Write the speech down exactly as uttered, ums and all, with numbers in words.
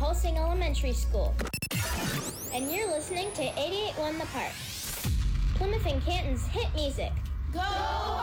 Walsing Elementary School. And you're listening to eighty-eight point one The Park, Plymouth and Canton's hit music. Go!